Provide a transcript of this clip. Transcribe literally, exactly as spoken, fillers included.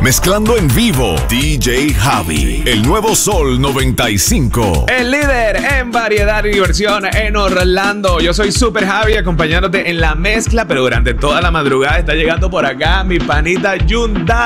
Mezclando en vivo, D J Javi. El nuevo Sol noventa y cinco. El líder en variedad y diversión en Orlando. Yo soy Super Javi, acompañándote en la mezcla, pero durante toda la madrugada está llegando por acá mi panita Hyundai.